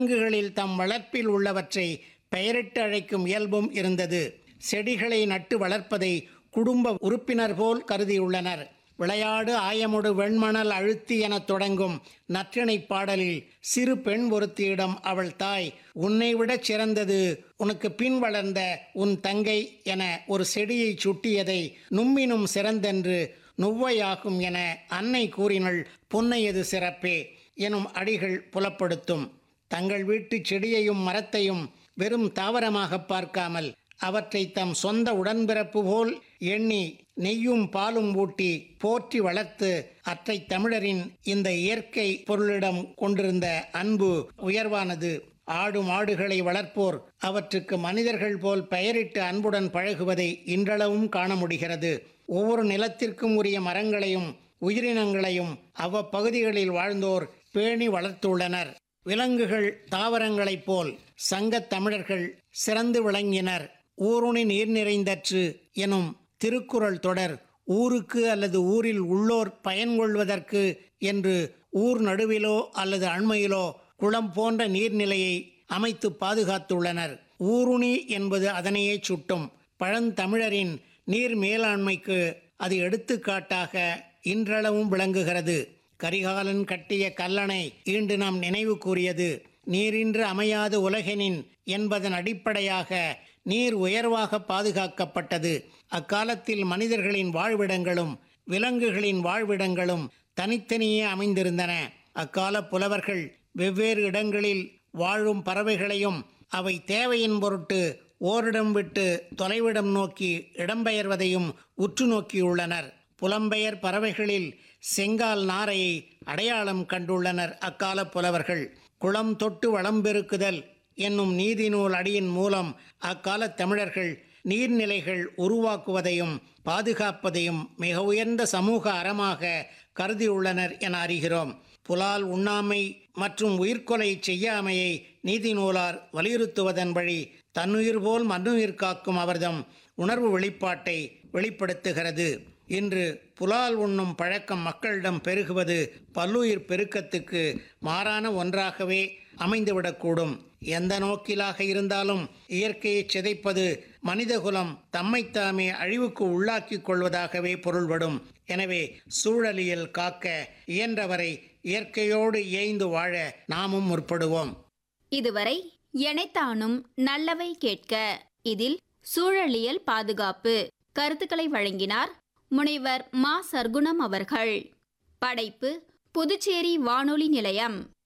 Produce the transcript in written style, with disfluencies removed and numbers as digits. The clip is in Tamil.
விலங்குகளில் தம் வளர்ப்பில் உள்ளவற்றை பெயரிட்டு அழைக்கும் இயல்பும் இருந்தது. செடிகளை நட்டு வளர்ப்பதை குடும்ப உறுப்பினர் போல் கருதியுள்ளனர். விளையாடு ஆயமுடு வெண்மணல் அழுத்தி எனத் தொடங்கும் நற்றிணை பாடலில் சிறு பெண் ஒருத்தியிடம் அவள் தாய், உன்னை விடச் சிறந்தது உனக்கு பின் வளர்ந்த உன் தங்கை என ஒரு செடியை சுட்டியதை நும்மினும் சிறந்தென்று நுவ்வையாகும் என அன்னை கூறினள். பொன்னையது சிறப்பே எனும் அடிகள் புலப்படுத்தும். தங்கள் வீட்டு செடியையும் மரத்தையும் வெறும் தாவரமாக பார்க்காமல் அவற்றை தம் சொந்த உடன்பிறப்பு போல் எண்ணி நெய்யும் பாலும் ஊட்டி போற்றி வளர்த்து அற்றை தமிழரின் இந்த இயற்கை பொருளிடம் கொண்டிருந்த அன்பு உயர்வானது. ஆடு மாடுகளை வளர்ப்போர் அவற்றுக்கு மனிதர்கள் போல் பெயரிட்டு அன்புடன் பழகுவதை இன்றளவும் காண முடிகிறது. ஒவ்வொரு நிலத்திற்கும் உரிய மரங்களையும் உயிரினங்களையும் அவ்வப்பகுதிகளில் வாழ்ந்தோர் பேணி வளர்த்துள்ளனர். விலங்குகள் தாவரங்களைப் போல் சங்கத் தமிழர்கள் சிறந்து விளங்கினர். ஊருணி நீர் நிறைந்தற்று எனும் திருக்குறள் தொடர் ஊருக்கு அல்லது ஊரில் உள்ளோர் பயன்கொள்வதற்கு என்று ஊர் நடுவிலோ அல்லது அண்மையிலோ குளம் போன்ற நீர்நிலையை அமைத்து பாதுகாத்துள்ளனர். ஊருணி என்பது அதனையே சுட்டும். பழந்தமிழரின் நீர் மேலாண்மைக்கு அது எடுத்துக்காட்டாக இன்றளவும் விளங்குகிறது. கரிகாலன் கட்டிய கல்லணை ஈண்டு நாம் நினைவு கூறியது. நீரின்று அமையாது உலகெனின் என்பதன் அடிப்படையாக நீர் உயர்வாக பாதுகாக்கப்பட்டது. அக்காலத்தில் மனிதர்களின் வாழ்விடங்களும் விலங்குகளின் வாழ்விடங்களும் தனித்தனியே அமைந்திருந்தன. அக்கால புலவர்கள் வெவ்வேறு இடங்களில் வாழும் பறவைகளையும் அவை தேவையின் பொருட்டு ஓரிடம் விட்டு தொலைவிடம் நோக்கி இடம்பெயர்வதையும் உற்று நோக்கியுள்ளனர். புலம்பெயர் பறவைகளில் செங்கால் நாரையை அடையாளம் கண்டுள்ளனர் அக்கால புலவர்கள். குளம் தொட்டு வளம்பெருக்குதல் என்னும் நீதி நூல் அடியின் மூலம் அக்கால தமிழர்கள் நீர்நிலைகள் உருவாக்குவதையும் பாதுகாப்பதையும் மிக உயர்ந்த சமூக அறமாக கருதியுள்ளனர் என அறிகிறோம். புலால் உண்ணாமை மற்றும் உயிர்கொலை செய்யாமையை நீதி நூலார் வலியுறுத்துவதன் வழி தன்னுயிர் போல் மண்ணுயிர் காக்கும் அவர்தம் உணர்வு வெளிப்பாட்டை வெளிப்படுத்துகிறது. இன்று புலால் உண்ணும் பழக்கம் மக்களிடம் பெருகுவது பல்லுயிர் பெருக்கத்துக்கு மாறான ஒன்றாகவே அமைந்துவிடக்கூடும். எந்த நோக்கிலாக இருந்தாலும் இயற்கையை சிதைப்பது மனிதகுலம் தம்மைத்தாமே அழிவுக்கு உள்ளாக்கிக் கொள்வதாகவே பொருள்படும். எனவே சூழலியல் காக்க இயன்றவரை இயற்கையோடு இயைந்து வாழ நாமும் முற்படுவோம். இதுவரை எனைத்தானும் நல்லவை கேட்க இதில் சூழலியல் பாதுகாப்பு கருத்துக்களை வழங்கினார் முனைவர் மா. சர்க்குணம் அவர்கள். படைப்பு புதுச்சேரி வானொலி நிலையம்.